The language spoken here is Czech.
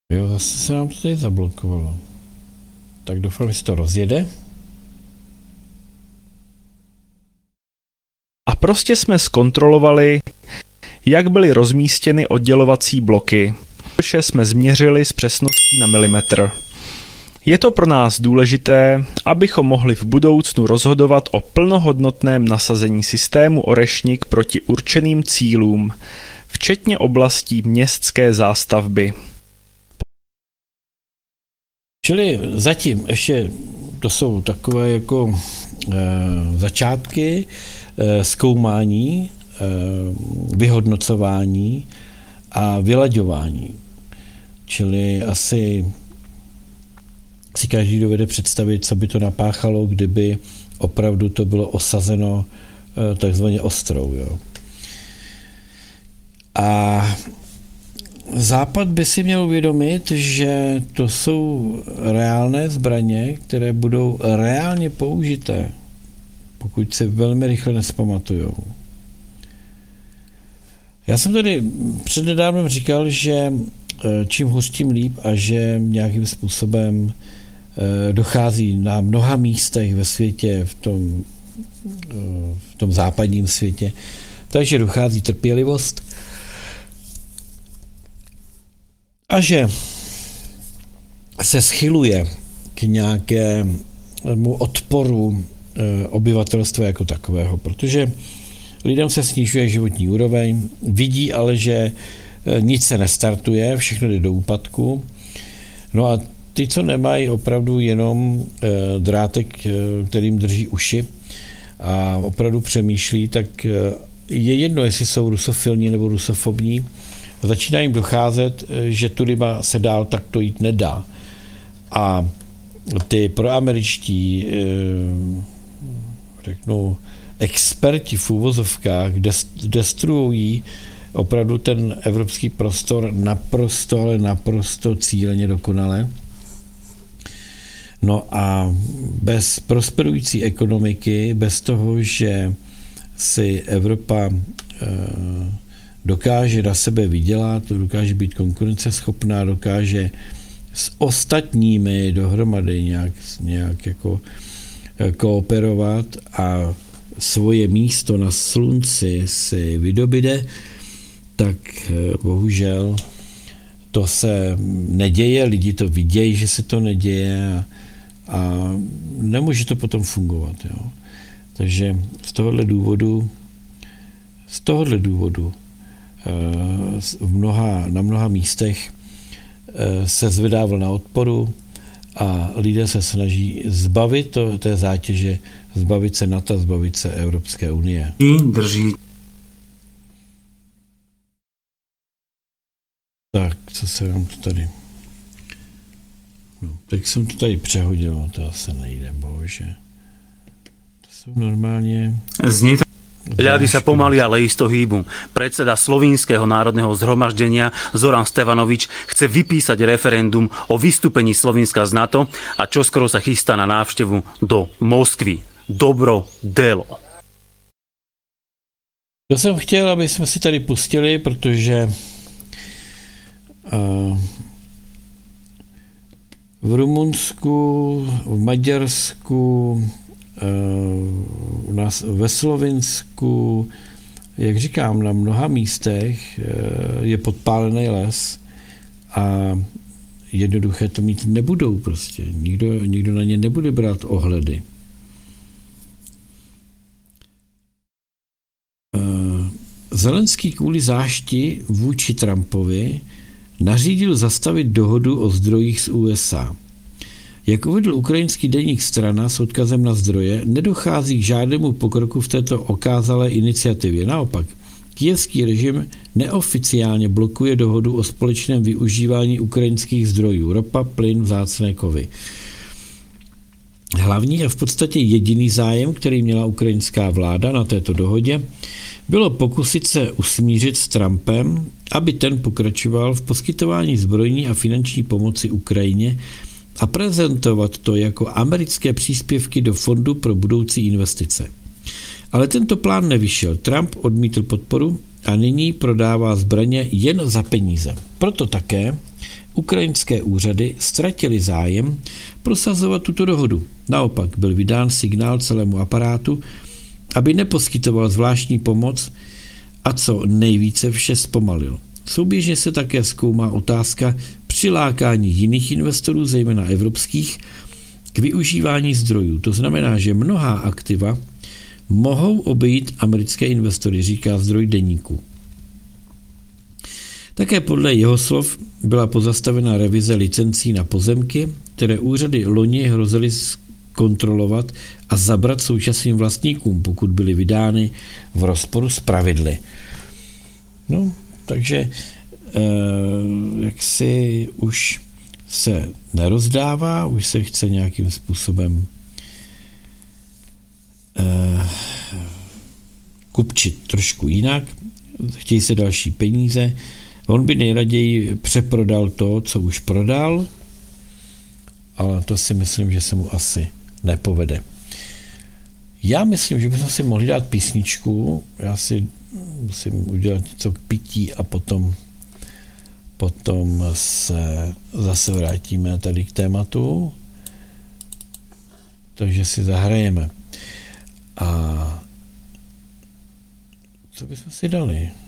Jo, zase se nám to tady zablokovalo. Tak doufám, že se to rozjede. A prostě jsme zkontrolovali, jak byly rozmístěny oddělovací bloky. Vše jsme změřili s přesností na milimetr. Je to pro nás důležité, abychom mohli v budoucnu rozhodovat o plnohodnotném nasazení systému Orešník proti určeným cílům, včetně oblastí městské zástavby. Čili zatím ještě to jsou takové jako začátky zkoumání, vyhodnocování a vylaďování. Čili asi si každý dovede představit, co by to napáchalo, kdyby opravdu to bylo osazeno takzvaně ostrou. Jo. A Západ by si měl uvědomit, že to jsou reálné zbraně, které budou reálně použité, pokud se velmi rychle nespamatujou. Já jsem tady přednedávnem říkal, že čím hůř, tím líp a že nějakým způsobem dochází na mnoha místech ve světě, v tom západním světě, takže dochází trpělivost a že se schyluje k nějakému odporu obyvatelstva jako takového, protože lidem se snižuje životní úroveň, vidí ale, že nic se nestartuje, všechno jde do úpadku. No a ty, co nemají opravdu jenom drátek, kterým drží uši a opravdu přemýšlí, tak je jedno, jestli jsou rusofilní nebo rusofobní. Začíná jim docházet, že tudy se dál takto jít nedá. A ty proameričtí, řeknu, experti v úvozovkách destruují opravdu ten evropský prostor naprosto, ale naprosto cíleně dokonale. No a bez prosperující ekonomiky, bez toho, že si Evropa dokáže na sebe vydělat, dokáže být konkurenceschopná, dokáže s ostatními dohromady nějak jako kooperovat a svoje místo na slunci si vydobyde, tak bohužel to se neděje, lidi to vidějí, že se to neděje a nemůže to potom fungovat. Jo. Takže z tohohle důvodu na mnoha místech se zvedá vlna odporu a lidé se snaží zbavit té zátěže, zbavit se NATO, zbavit se Evropské unie. Drží. Tak, co se vám to tady... No, tak jsem to tady přehodil, to asi nejde, bože. To jsou normálně... Ľady sa pomaly, ale isto hýbu. Predseda Slovinského národného zhromaždenia Zoran Stevanovič chce vypísať referendum o vystúpení Slovinska z NATO a čoskoro sa chystá na návštevu do Moskvy. Dobro delo. To jsem chtěl, aby jsme si tady pustili, protože v Rumunsku, v Maďarsku, u nás ve Slovinsku, jak říkám, na mnoha místech je podpálený les a jednoduché to mít nebudou prostě. Nikdo na ně nebude brát ohledy. Zelenský kvůli zášti vůči Trumpovi nařídil zastavit dohodu o zdrojích z USA. Jak uvedl ukrajinský deník Strana s odkazem na zdroje, nedochází k žádnému pokroku v této okázalé iniciativě. Naopak, kyjevský režim neoficiálně blokuje dohodu o společném využívání ukrajinských zdrojů, ropa, plyn, vzácné kovy. Hlavní a v podstatě jediný zájem, který měla ukrajinská vláda na této dohodě, bylo pokusit se usmířit s Trumpem, aby ten pokračoval v poskytování zbrojní a finanční pomoci Ukrajině a prezentovat to jako americké příspěvky do fondu pro budoucí investice. Ale tento plán nevyšel. Trump odmítl podporu a nyní prodává zbraně jen za peníze. Proto také ukrajinské úřady ztratily zájem prosazovat tuto dohodu. Naopak byl vydán signál celému aparátu, aby neposkytoval zvláštní pomoc a co nejvíce vše zpomalil. Souběžně se také zkoumá otázka přilákání jiných investorů, zejména evropských, k využívání zdrojů. To znamená, že mnohá aktiva mohou obejít americké investory, říká zdroj Deníku. Také podle jeho slov byla pozastavena revize licencí na pozemky, které úřady loni hrozily kontrolovat a zabrat současným vlastníkům, pokud byly vydány v rozporu s pravidly. No, takže jak si už se nerozdává, už se chce nějakým způsobem kupčit trošku jinak, chtějí se další peníze. On by nejraději přeprodal to, co už prodal, ale to si myslím, že se mu asi nepovede. Já myslím, že bychom si mohli dát písničku, já si musím udělat něco k pití a potom se zase vrátíme tady k tématu, takže si zahrajeme. A co bychom si dali?